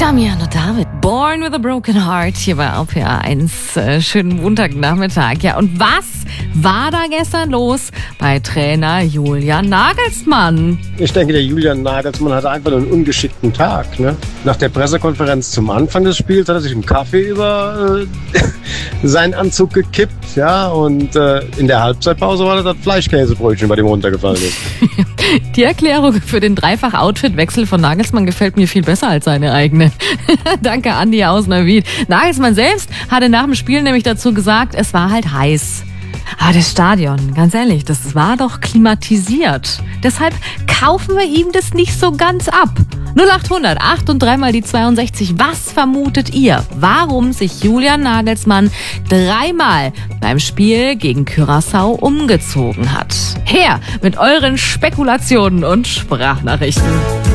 Damian und David, Born with a Broken Heart, hier bei RPA1. Schönen Montagnachmittag. Ja, und was war da gestern los bei Trainer Julian Nagelsmann? Ich denke, der Julian Nagelsmann hatte einfach einen ungeschickten Tag. Ne? Nach der Pressekonferenz zum Anfang des Spiels hat er sich einen Kaffee über seinen Anzug gekippt. Ja? Und in der Halbzeitpause war das Fleischkäsebrötchen, bei dem runtergefallen ist. Die Erklärung für den Dreifach-Outfit-Wechsel von Nagelsmann gefällt mir viel besser als seine eigene. Danke, Andi aus Neuwied. Nagelsmann selbst hatte nach dem Spiel nämlich dazu gesagt, es war halt heiß. Aber das Stadion, ganz ehrlich, das war doch klimatisiert. Deshalb kaufen wir ihm das nicht so ganz ab. 0800 8 und 3 mal die 62. Was vermutet ihr, warum sich Julian Nagelsmann dreimal beim Spiel gegen Curaçao umgezogen hat? Her mit euren Spekulationen und Sprachnachrichten.